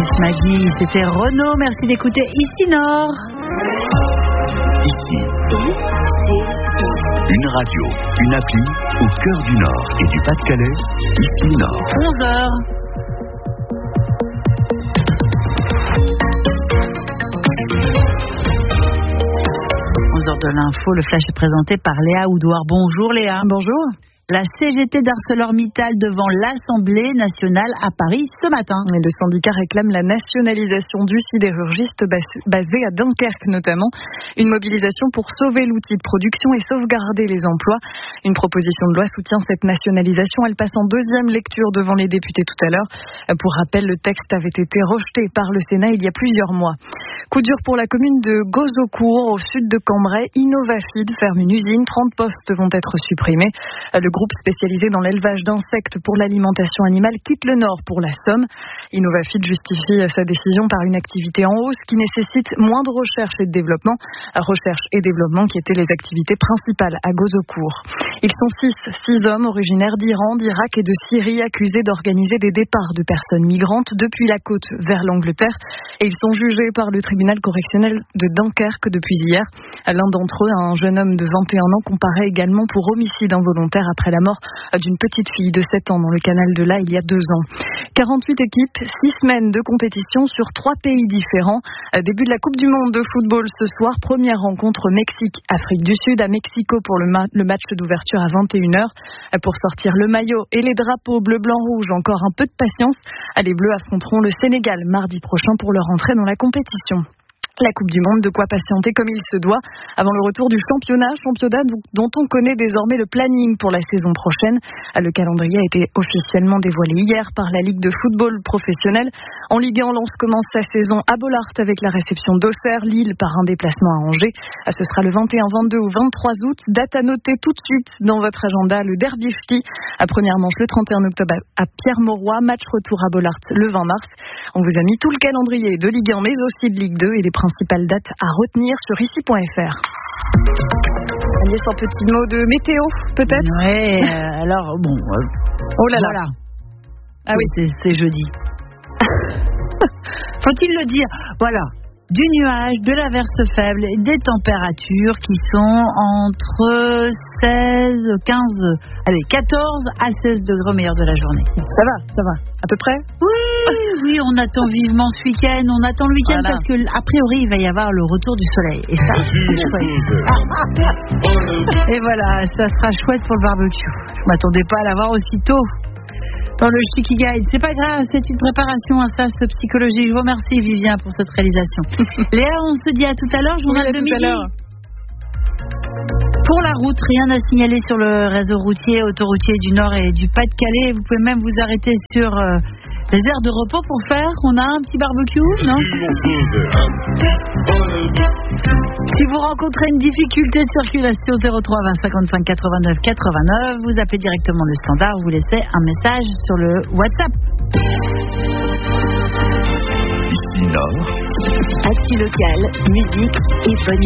Miss Maggie, c'était Renaud. Merci d'écouter Ici Nord. Ici, une radio, une appli au cœur du Nord et du Pas-de-Calais. Ici Nord. 11h. De l'info, le flash est présenté par Léa Oudouard. Bonjour Léa. Bonjour. La CGT d'ArcelorMittal devant l'Assemblée nationale à Paris ce matin. Et le syndicat réclame la nationalisation du sidérurgiste basé à Dunkerque notamment. Une mobilisation pour sauver l'outil de production et sauvegarder les emplois. Une proposition de loi soutient cette nationalisation. Elle passe en deuxième lecture devant les députés tout à l'heure. Pour rappel, le texte avait été rejeté par le Sénat il y a plusieurs mois. Coup dur pour la commune de Gauzocourt, au sud de Cambrai. Innovafeed ferme une usine. 30 postes vont être supprimés. Le groupe spécialisé dans l'élevage d'insectes pour l'alimentation animale quitte le Nord pour la Somme. Innovafeed justifie sa décision par une activité en hausse qui nécessite moins de recherche et de développement. Recherche et développement qui étaient les activités principales à Gauzocourt. Ils sont 6 hommes originaires d'Iran, d'Irak et de Syrie accusés d'organiser des départs de personnes migrantes depuis la côte vers l'Angleterre. Et ils sont jugés par le tribunal correctionnel de Dunkerque depuis hier. L'un d'entre eux, un jeune homme de 21 ans, comparaît également pour homicide involontaire après la mort d'une petite fille de 7 ans dans le canal de l'A il y a 2 ans. 48 équipes, 6 semaines de compétition sur 3 pays différents. Début de la Coupe du Monde de football ce soir. Première rencontre Mexique-Afrique du Sud à Mexico pour le match d'ouverture à 21h. Pour sortir le maillot et les drapeaux bleu, blanc, rouge, encore un peu de patience. Les Bleus affronteront le Sénégal mardi prochain pour leur entrée dans la compétition. La Coupe du Monde, de quoi patienter comme il se doit avant le retour du championnat dont on connaît désormais le planning pour la saison prochaine. Le calendrier a été officiellement dévoilé hier par la Ligue de football professionnel. En Ligue 1, Lens commence sa saison à Bollaert avec la réception d'Auxerre, Lille par un déplacement à Angers. Ce sera le 21, 22 ou 23 août. Date à noter tout de suite dans votre agenda, le Derby Fty. À première manche le 31 octobre à Pierre-Mauroy, match retour à Bollaert le 20 mars. On vous a mis tout le calendrier de Ligue 1 mais aussi de Ligue 2 et les principales dates à retenir sur ici.fr. Agnès, un petit mot de météo, peut-être ? Oui, alors bon. Oh là là. Voilà. Ah oui, c'est jeudi. Faut-il le dire ? Voilà. Du nuage, de l'averse faible, des températures qui sont entre 14 à 16 degrés au meilleur de la journée. Ça va, à peu près ? Oui, on attend vivement ce week-end. On attend le week-end parce que, a priori, il va y avoir le retour du soleil. Et ça, c'est chouette. Et voilà, ça sera chouette pour le barbecue. Je m'attendais pas à l'avoir aussitôt. Dans le Chiqui Guide. C'est pas grave, c'est une préparation à ça, cette psychologie. Je vous remercie, Vivien, pour cette réalisation. Léa, on se dit à tout à l'heure, journal de midi. Pour la route, rien à signaler sur le réseau routier, autoroutier du Nord et du Pas-de-Calais. Vous pouvez même vous arrêter sur les aires de repos pour faire. On a un petit barbecue, non ? Si vous rencontrez une difficulté de circulation, 03 20 55 89 89, vous appelez directement le standard, vous laissez un message sur le WhatsApp. Ici Nord. Actu local, musique et bonne